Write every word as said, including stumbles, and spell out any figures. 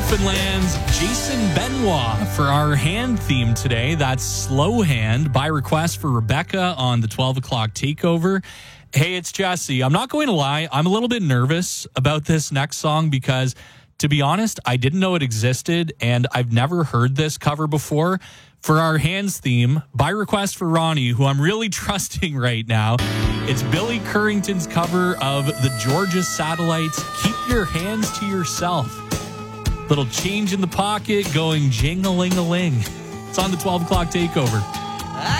Newfoundland's Jason Benoit for our hand theme today. That's Slow Hand by request for Rebecca on the twelve o'clock takeover. Hey, it's Jesse. I'm not going to lie. I'm a little bit nervous about this next song because, to be honest, I didn't know it existed and I've never heard this cover before. For our hands theme, by request for Ronnie, who I'm really trusting right now, it's Billy Currington's cover of the Georgia Satellites' Keep Your Hands to Yourself. Little change in the pocket going jing-a-ling-a-ling. It's on the twelve o'clock takeover.